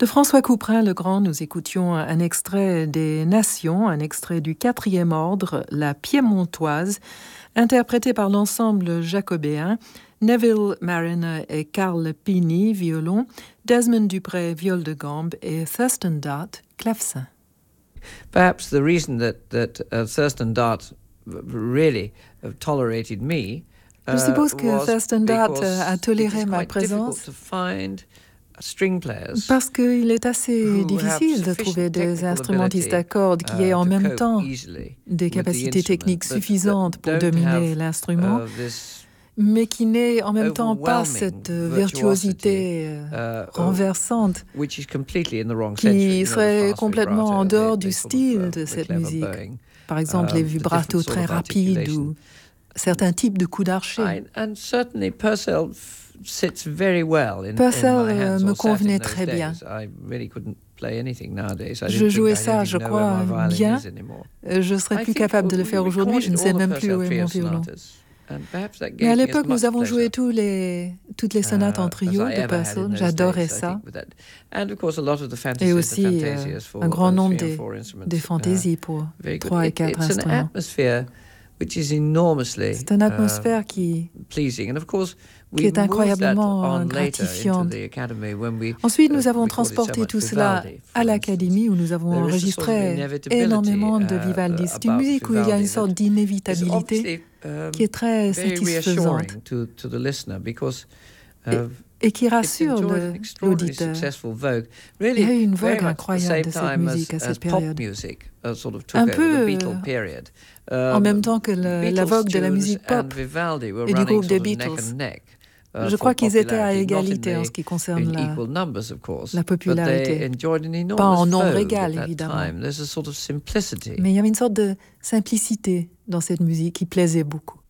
De François Couperin le Grand, nous écoutions un extrait des Nations, un extrait du 4e ordre, la Piémontoise, interprété par l'ensemble jacobéen, Neville Mariner et Carl Pini, violon, Desmond Dupré, viol de gambe et Thurston Dart, clavecin. Perhaps the reason that Thurston Dart really tolerated me Je suppose que Thurston Dart a toléré ma présence parce qu'il est assez difficile de trouver des instrumentistes à cordes qui aient en même temps des capacités techniques suffisantes pour dominer l'instrument, mais qui n'aient en même temps pas cette virtuosité renversante qui serait complètement en dehors du style de cette musique. Par exemple, les vibratos très rapides ou certains types de coups d'archet. Purcell me convenait très bien. Je jouais ça, je crois, bien. Je serais plus capable de le faire aujourd'hui, je ne sais même plus où est mon violon. Mais à l'époque, nous avons joué toutes les sonates en trio de Purcell, j'adorais ça. Et aussi un grand nombre des fantaisies pour 3 et 4 instruments. C'est une atmosphère qui est incroyablement gratifiante. Ensuite, nous avons transporté tout cela à l'Académie où nous avons enregistré énormément de Vivaldi. C'est une musique où il y a une sorte d'inévitabilité qui est très satisfaisante et qui rassure l'auditeur. Il y a eu une vogue incroyable de cette musique à cette période. Un peu en même temps que la vogue de la musique pop et du groupe des Beatles. Je crois qu'ils étaient à égalité en ce qui concerne la popularité. Pas en nombre égal, évidemment. Mais il y avait une sorte de simplicité dans cette musique qui plaisait beaucoup.